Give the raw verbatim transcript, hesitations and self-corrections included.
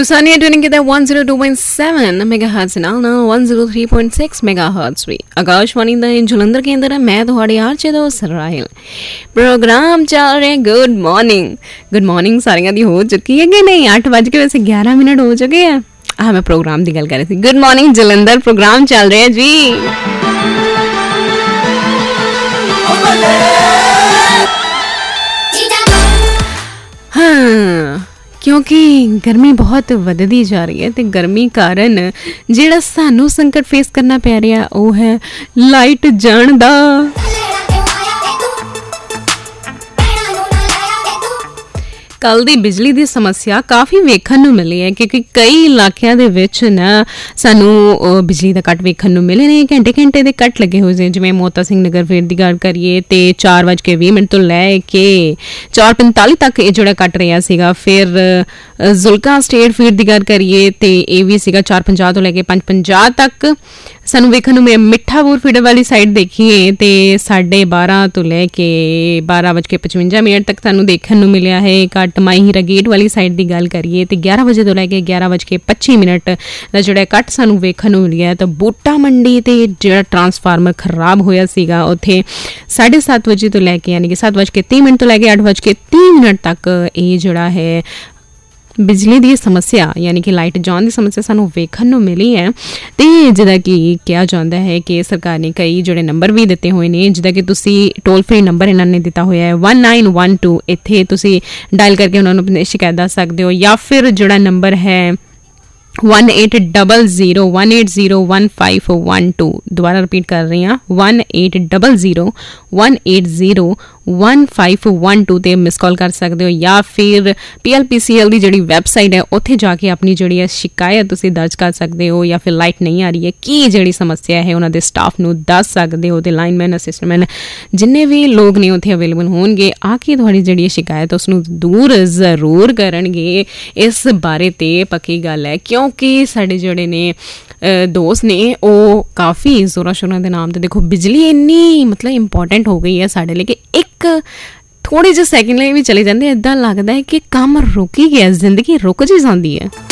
तुसाने tuning किया one oh two point seven megahertz ਨਾਲ ਨਾਲ one oh three point six megahertz ਵੀ ਆਕਾਸ਼ਵਾਣੀ ਦਾ ਜਲੰਧਰ ਕੇਂਦਰ ਹੈ। ਮੈਂ ਤੁਹਾਡੀ ਆਰਚੇ ਦੋਸਤ ਰਾਇਲ। ਪ੍ਰੋਗਰਾਮ ਚੱਲ ਰਿਹਾ ਗੁੱਡ ਮਾਰਨਿੰਗ। ਗੁੱਡ ਮਾਰਨਿੰਗ ਸਾਰਿਆਂ ਦੀ ਹੋ ਚੁੱਕੀ ਹੈ ਕਿ ਨਹੀਂ? ਅੱਠ ਵੱਜ ਕੇ ਵੈਸੇ ਗਿਆਰਾਂ ਮਿੰਟ ਹੋ ਚੁੱਕੇ ਆ। ਹਾਂ ਮੈਂ ਪ੍ਰੋਗਰਾਮ ਦੀ ਗੱਲ ਕਰ ਰਹੀ ਸੀ। ਗੁੱਡ ਮਾਰਨਿੰਗ ਜਲੰਧਰ ਪ੍ਰੋਗਰਾਮ ਚੱਲ ਰਿਹਾ ਜੀ। ਹਾਂ ਕਿਉਂਕਿ ਗਰਮੀ ਬਹੁਤ ਵੱਧਦੀ ਜਾ ਰਹੀ ਹੈ ਅਤੇ ਗਰਮੀ ਕਾਰਨ ਜਿਹੜਾ ਸਾਨੂੰ ਸੰਕਟ ਫੇਸ ਕਰਨਾ ਪੈ ਰਿਹਾ ਉਹ ਹੈ ਲਾਈਟ ਜਾਣ ਦਾ। ਕੱਲ੍ਹ ਦੀ ਬਿਜਲੀ ਦੀ ਸਮੱਸਿਆ ਕਾਫੀ ਵੇਖਣ ਨੂੰ ਮਿਲੀ ਹੈ ਕਿਉਂਕਿ ਕਈ ਇਲਾਕਿਆਂ ਦੇ ਵਿੱਚ ਨਾ ਸਾਨੂੰ ਬਿਜਲੀ ਦਾ ਕੱਟ ਵੇਖਣ ਨੂੰ ਮਿਲੇ ਨੇ। ਘੰਟੇ ਘੰਟੇ ਦੇ ਕੱਟ ਲੱਗੇ ਹੋਏ ਸੀ। ਜਿਵੇਂ ਮੋਤਾ ਸਿੰਘ ਨਗਰ ਫੇਰ ਦੀ ਗੱਲ ਕਰੀਏ ਤਾਂ ਚਾਰ ਵੱਜ ਕੇ ਵੀਹ ਮਿੰਟ ਤੋਂ ਲੈ ਕੇ ਚਾਰ ਪੰਤਾਲੀ ਤੱਕ ਇਹ ਜਿਹੜਾ ਕੱਟ ਰਿਹਾ ਸੀਗਾ। ਫਿਰ ਜ਼ੁਲਕਾ ਸਟੇਟ ਫੀਡ ਦੀ ਗੱਲ ਕਰੀਏ ਤਾਂ ਇਹ ਵੀ ਸੀਗਾ ਚਾਰ ਪੰਜਾਹ ਤੋਂ ਲੈ ਕੇ ਪੰਜ ਪੰਜਾਹ ਤੱਕ ਸਾਨੂੰ ਵੇਖਣ ਨੂੰ ਮਿਲਿਆ। ਮਿੱਠਾਪੁਰ ਫੀਡਰ ਵਾਲੀ ਸਾਈਡ ਦੇਖੀਏ ਤਾਂ ਸਾਢੇ ਬਾਰਾਂ ਤੋਂ ਲੈ ਕੇ ਬਾਰਾਂ ਵੱਜ ਕੇ ਪਚਵੰਜਾ ਮਿੰਟ ਤੱਕ ਸਾਨੂੰ ਦੇਖਣ ਨੂੰ ਮਿਲਿਆ ਹੈ ਕੱਟ। ਮਾਈ ਹੀਰਾ ਗੇਟ ਵਾਲੀ ਸਾਈਡ ਦੀ ਗੱਲ ਕਰੀਏ ਤਾਂ ਗਿਆਰਾਂ ਵਜੇ ਤੋਂ ਲੈ ਕੇ ਗਿਆਰਾਂ ਵੱਜ ਕੇ ਪੱਚੀ ਮਿੰਟ ਦਾ ਜਿਹੜਾ ਕੱਟ ਸਾਨੂੰ ਵੇਖਣ ਨੂੰ ਮਿਲਿਆ। ਤਾਂ ਬੂਟਾ ਮੰਡੀ ਤੇ ਜਿਹੜਾ ਟਰਾਂਸਫਾਰਮਰ ਖਰਾਬ ਹੋਇਆ ਸੀਗਾ ਉੱਥੇ ਸਾਢੇ ਸੱਤ ਵਜੇ ਤੋਂ ਲੈ ਕੇ ਯਾਨੀ ਕਿ ਸੱਤ ਵੱਜ ਕੇ ਤੀਹ ਮਿੰਟ ਤੋਂ ਲੈ ਕੇ ਅੱਠ ਵੱਜ ਕੇ ਤੀਹ ਮਿੰਟ ਤੱਕ ਇਹ ਜਿਹੜਾ ਹੈ ਬਿਜਲੀ ਦੀ ਸਮੱਸਿਆ ਯਾਨੀ ਕਿ ਲਾਈਟ ਜਾਣ ਦੀ ਸਮੱਸਿਆ ਸਾਨੂੰ ਵੇਖਣ ਨੂੰ ਮਿਲੀ ਹੈ। ਅਤੇ ਜਿੱਦਾਂ ਕਿ ਕਿਹਾ ਜਾਂਦਾ ਹੈ ਕਿ ਸਰਕਾਰ ਨੇ ਕਈ ਜਿਹੜੇ ਨੰਬਰ ਵੀ ਦਿੱਤੇ ਹੋਏ ਨੇ, ਜਿੱਦਾਂ ਕਿ ਤੁਸੀਂ ਟੋਲ ਫਰੀ ਨੰਬਰ ਇਹਨਾਂ ਨੇ ਦਿੱਤਾ ਹੋਇਆ ਹੈ one nine one two। ਇੱਥੇ ਤੁਸੀਂ ਡਾਇਲ ਕਰਕੇ ਉਹਨਾਂ ਨੂੰ ਆਪਣੀ ਸ਼ਿਕਾਇਤ ਦੱਸ ਸਕਦੇ ਹੋ, ਜਾਂ ਫਿਰ ਜਿਹੜਾ ਨੰਬਰ ਹੈ one eight zero zero one eight zero one five one two। ਦੁਬਾਰਾ ਰਿਪੀਟ ਕਰ ਰਹੀ ਹਾਂ one eight zero zero one eight zero one five one two ਤੇ ਮਿਸ ਕਾਲ ਕਰ ਸਕਦੇ ਹੋ, ਜਾਂ ਫਿਰ ਪੀ ਐਲ ਪੀ ਸੀ ਐਲ ਦੀ ਜਿਹੜੀ ਵੈਬਸਾਈਟ ਹੈ ਉੱਥੇ ਜਾ ਕੇ ਆਪਣੀ ਜਿਹੜੀ ਹੈ ਸ਼ਿਕਾਇਤ ਤੁਸੀਂ ਦਰਜ ਕਰ ਸਕਦੇ ਹੋ, ਜਾਂ ਫਿਰ ਲਾਈਟ ਨਹੀਂ ਆ ਰਹੀ ਹੈ ਕੀ ਜਿਹੜੀ ਸਮੱਸਿਆ ਹੈ ਉਹਨਾਂ ਦੇ ਸਟਾਫ ਨੂੰ ਦੱਸ ਸਕਦੇ ਹੋ। ਅਤੇ ਲਾਈਨਮੈਨ ਅਸਿਸਟੈਂਟਮੈਨ ਜਿੰਨੇ ਵੀ ਲੋਕ ਨੇ ਉੱਥੇ ਅਵੇਲੇਬਲ ਹੋਣਗੇ ਆ ਕੇ ਤੁਹਾਡੀ ਜਿਹੜੀ ਸ਼ਿਕਾਇਤ ਉਸ ਨੂੰ ਦੂਰ ਜ਼ਰੂਰ ਕਰਨਗੇ। ਇਸ ਬਾਰੇ ਤੇ ਪੱਕੀ ਗੱਲ ਹੈ ਕਿਉਂਕਿ ਸਾਡੇ ਜਿਹੜੇ ਨੇ ਦੋਸਤ ਨੇ ਉਹ ਕਾਫੀ ਜ਼ੋਰਾਂ ਸ਼ੋਰਾਂ ਦੇ ਨਾਮ 'ਤੇ ਦੇਖੋ ਬਿਜਲੀ ਇੰਨੀ ਮਤਲਬ ਇੰਪੋਰਟੈਂਟ ਹੋ ਗਈ ਹੈ ਸਾਡੇ ਲਈ ਕਿ ਇੱਕ ਥੋੜ੍ਹੇ ਜਿਹੇ ਸੈਕਿੰਡ ਲਈ ਵੀ ਚਲੇ ਜਾਂਦੇ ਇੱਦਾਂ ਲੱਗਦਾ ਹੈ ਕਿ ਕੰਮ ਰੁਕ ਹੀ ਗਿਆ, ਜ਼ਿੰਦਗੀ ਰੁਕ ਜੀ ਜਾਂਦੀ ਹੈ।